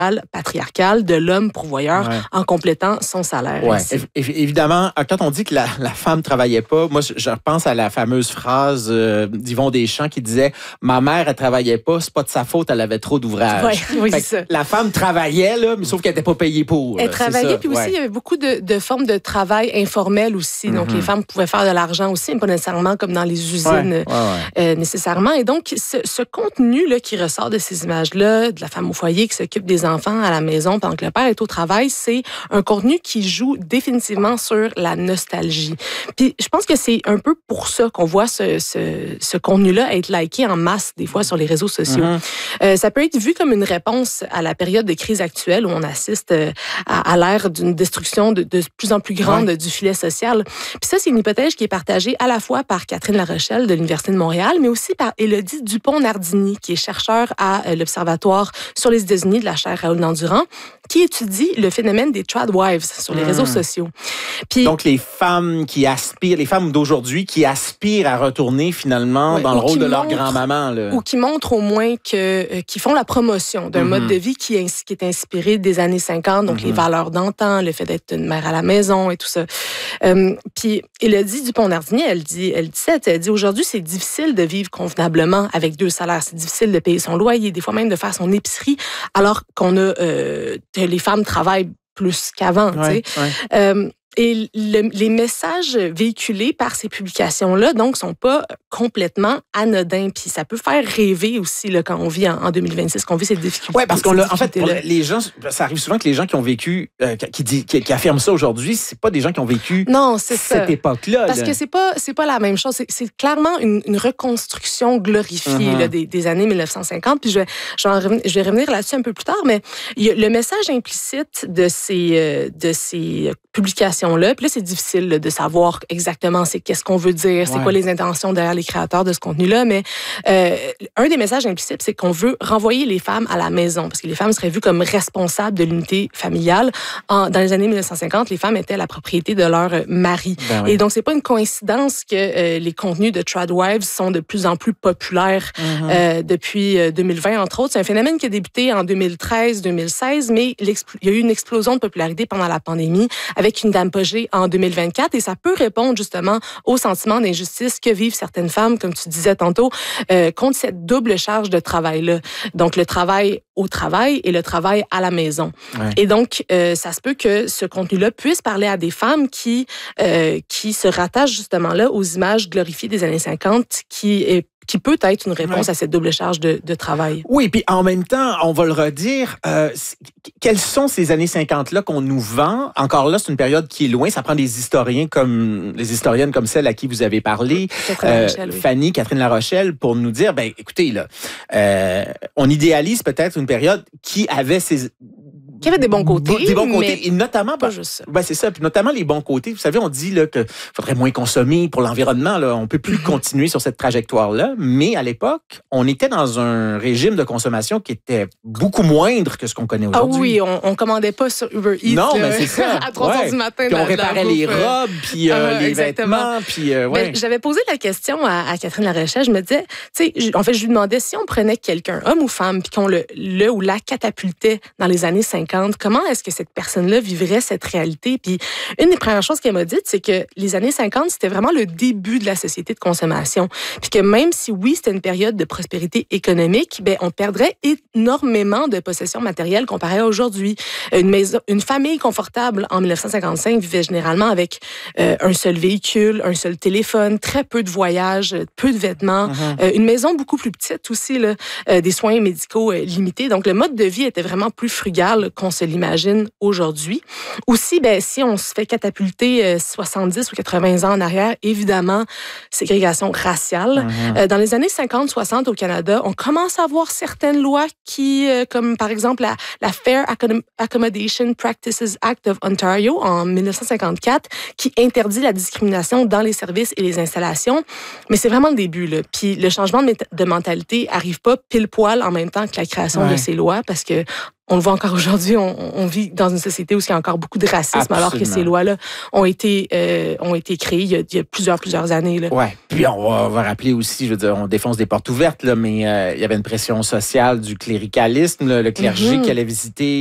patriarcale de l'homme pourvoyeur en complétant son salaire. Ouais. Évidemment, quand on dit que la femme travaillait pas, moi, je repense à la fameuse phrase d'Yvon Deschamps qui disait « Ma mère, elle travaillait pas, c'est pas de sa faute, elle avait trop d'ouvrages. » Oui, c'est ça. La femme travaillait, là, mais sauf qu'elle n'était pas payée pour. Elle travaillait, puis aussi, il y avait beaucoup de formes de travail informel aussi. Donc, les femmes pouvaient faire de l'argent aussi, mais pas nécessairement comme dans les usines nécessairement. Et donc, ce contenu là qui ressort de ces images-là, de la femme au foyer qui s'occupe des enfants à la maison pendant que le père est au travail, c'est un contenu qui joue définitivement sur la nostalgie. Puis je pense que c'est un peu pour ça qu'on voit ce contenu-là être liké en masse des fois sur les réseaux sociaux. Ça peut être vu comme une réponse à la période de crise actuelle où on assiste à l'ère d'une destruction de plus en plus grande du filet social. Puis ça, c'est une hypothèse qui est partagée à la fois par Catherine Larochelle de l'Université de Montréal, mais aussi par Élodie Dupont-Nardini, qui est chercheur à l'Observatoire sur les États-Unis de la chaire Raoul-Dandurand, qui étudie le phénomène des tradwives sur les réseaux sociaux. Puis, donc, les femmes qui aspirent, les femmes d'aujourd'hui qui aspirent à retourner finalement dans le rôle de leur grand-maman. Là. Ou qui montrent au moins qui font la promotion d'un mode de vie qui est inspiré des années 50, donc les valeurs d'antan, le fait d'être une mère à la maison et tout ça. Puis, Élodie Dupont-Nardini, elle dit aujourd'hui, c'est difficile de vivre convenablement avec 2 salaires. C'est difficile de payer son loyer, des fois même de faire son épicerie, alors qu'on a les femmes travaillent plus qu'avant. Et les messages véhiculés par ces publications-là, donc, sont pas complètement anodins. Puis ça peut faire rêver aussi là, quand on vit en 2026, qu'on vit ces difficultés. Oui, parce en fait, les gens, ça arrive souvent que les gens qui ont vécu, qui affirment ça aujourd'hui, c'est pas des gens qui ont vécu cette époque-là. Parce que c'est pas la même chose. C'est clairement une reconstruction glorifiée là, des années 1950. Puis je vais revenir là-dessus un peu plus tard, mais le message implicite de ces publications là. Puis là, c'est difficile là, de savoir exactement qu'est-ce qu'on veut dire, c'est quoi les intentions derrière les créateurs de ce contenu-là. Mais un des messages implicites, c'est qu'on veut renvoyer les femmes à la maison, parce que les femmes seraient vues comme responsables de l'unité familiale. Dans les années 1950, les femmes étaient la propriété de leur mari. Et donc, c'est pas une coïncidence que les contenus de tradwives sont de plus en plus populaires depuis 2020, entre autres. C'est un phénomène qui a débuté en 2013-2016, mais il y a eu une explosion de popularité pendant la pandémie avec une dame en 2024 et ça peut répondre justement au sentiment d'injustice que vivent certaines femmes, comme tu disais tantôt, contre cette double charge de travail-là. Donc, le travail au travail et le travail à la maison. Et donc, ça se peut que ce contenu-là puisse parler à des femmes qui se rattachent justement là aux images glorifiées des années 50 qui peut être une réponse à cette double charge de travail. Oui, puis en même temps, on va le redire, quelles sont ces années 50-là qu'on nous vend? Encore là, c'est une période qui est loin. Ça prend des historiennes comme celle à qui vous avez parlé, Fanny, Catherine Larochelle, pour nous dire, écoutez, là, on idéalise peut-être une période qui avait des bons côtés. Des bons côtés, et notamment... Pas juste ça. C'est ça, puis notamment les bons côtés. Vous savez, on dit là, qu'il faudrait moins consommer pour l'environnement. Là. On ne peut plus continuer sur cette trajectoire-là. Mais à l'époque, on était dans un régime de consommation qui était beaucoup moindre que ce qu'on connaît aujourd'hui. Ah oui, on ne commandait pas sur Uber Eats c'est ça. à 3 heures du matin. Puis on réparait les robes, puis les vêtements. Puis, j'avais posé la question à Catherine Larochelle. Je me disais, en fait, je lui demandais si on prenait quelqu'un, homme ou femme, puis qu'on le ou la catapultait dans les années 50, comment est-ce que cette personne-là vivrait cette réalité? Puis une des premières choses qu'elle m'a dites, c'est que les années 50, c'était vraiment le début de la société de consommation. Puis que même si, oui, c'était une période de prospérité économique, on perdrait énormément de possessions matérielles comparé à aujourd'hui. Une famille confortable en 1955 vivait généralement avec un seul véhicule, un seul téléphone, très peu de voyages, peu de vêtements, une maison beaucoup plus petite aussi, là, des soins médicaux limités. Donc, le mode de vie était vraiment plus frugal qu'on se l'imagine aujourd'hui. Aussi, si on se fait catapulter 70 ou 80 ans en arrière, évidemment, ségrégation raciale. Dans les années 50-60 au Canada, on commence à voir certaines lois qui, comme par exemple la Fair Accommodation Practices Act of Ontario en 1954, qui interdit la discrimination dans les services et les installations. Mais c'est vraiment le début, là. Puis le changement de mentalité arrive pas pile poil en même temps que la création de ces lois, parce que on le voit encore aujourd'hui, on vit dans une société où il y a encore beaucoup de racisme, Absolument. alors que ces lois-là ont été créées il y a plusieurs années. Là. Ouais. Puis on va rappeler aussi, je veux dire, on défonce des portes ouvertes, là, mais il y avait une pression sociale du cléricalisme, le clergé qui allait visiter